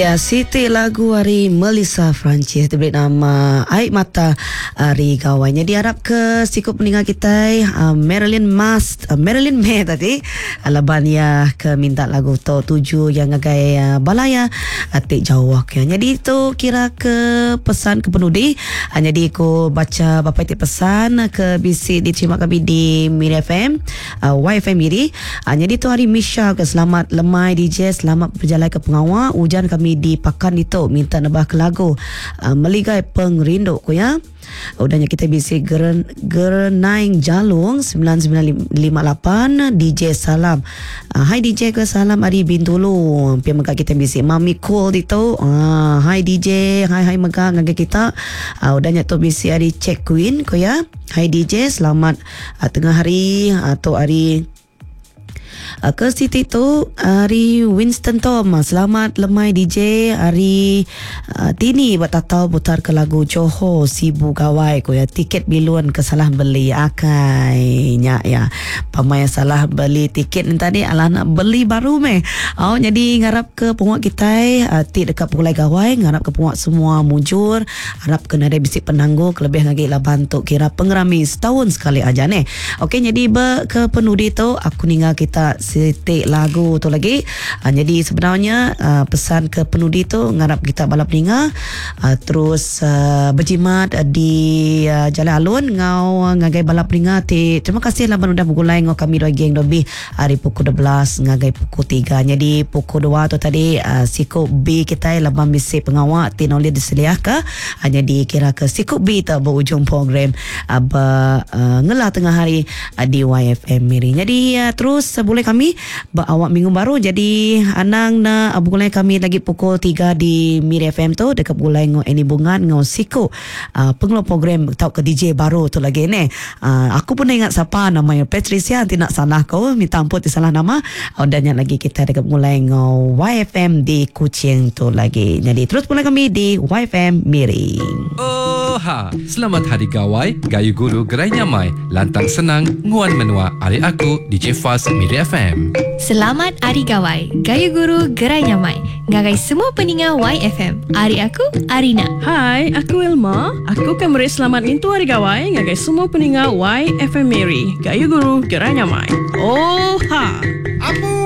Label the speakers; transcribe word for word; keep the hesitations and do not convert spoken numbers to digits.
Speaker 1: Ya, Siti lagu hari Melissa Francis diberi nama Air Mata Hari Gawai. Jadi harap ke sikup peninggal kita uh, Marilyn Mas uh, Marilyn May tadi alaban ya ke minta lagu to tuju yang ngagai uh, balaya atik jawak ya. Jadi itu kira ke pesan ke penudi. Uh, jadi aku baca bapa itik pesan ke bisi diterima kami di Miri F M uh, Y F M Miri. Uh, jadi tu hari Misha ke selamat lemai D J, selamat berjalan ke pengawal. Hujan kami di Pakan itu minta nebah ke lagu uh, Meligai Pengrindu ko ya. Udahnya kita bisi geren, Gerenaing Jalung sembilan sembilan lima lapan D J salam. Uh, hai D J ke salam Ari Bintulu. Pia megak kita bisi Mami Cool itu. Uh, hai D J, hai hai megak ngage kita. Uh, udahnya tu bisi Ari Check Queen ko ya. Hai D J selamat uh, tengah hari atau hari Uh, ke Siti tu hari Winston Tom selamat lemai D J hari uh, Tini buat tahu putar ke lagu Johor Sibu Gawai ko ya. Tiket biluan ke salah beli akai nya ya pamai salah beli tiket ni tadi ala nak beli baru meh. Oh jadi ngarap ke penguat kita uh, ti dekat Pulai Gawai, ngarap ke penguat semua mujur, harap kena ada bisik penangguh kelebih ngagi lah bantu kira pengerami setahun sekali aja nih. Okey jadi be ke penudi tu aku ninggal kita Siti lagu tu lagi. Uh, jadi sebenarnya uh, pesan ke penudi tu ngarap kita balap ninga uh, terus uh, berjimat uh, di uh, Jalan Alun ngau uh, ngagai balap ninga ti. Terima kasih lah udah begulai ngau kami dua geng dobi hari pukul dua belas ngagai pukul tiga. Jadi pukul dua tu tadi uh, sikup B kita laban misi pengawak ti nolih diseliah ke. Uh, jadi kira ke sikup B tu berujung program uh, ber, uh, ngelah tengah hari uh, di Y F M Miri. Jadi uh, terus uh, boleh kami awak minggu baru jadi anang na abulai kami lagi pukul tiga di Miri F M tu dekat bulai ngo Eni Bungan ngo Siko uh, pengelola program tau ke D J baru tu lagi ni. Uh, aku pun ingat siapa namanya Patricia, nanti nak salah kau minta ampun salah nama. Oh, dan yang lagi kita dekat mulai ngo Y F M di Kuching tu lagi. Jadi terus mulai kami di Y F M Miri.
Speaker 2: Oh ha, selamat hari gawai, gayu guru gerai nyamai, lantang senang, nguan menua, ari aku D J Faz Miri F M.
Speaker 3: Selamat Hari Gawai, Gaya Guru Gerai Nyamai, ngagai semua peningat Y F M. Ari aku, Arina.
Speaker 4: Hai, aku Ilma. Aku akan beri selamat mintu Hari Gawai, ngagai semua peningat Y F M Miri, Gaya Guru Gerai Nyamai. Oh ha.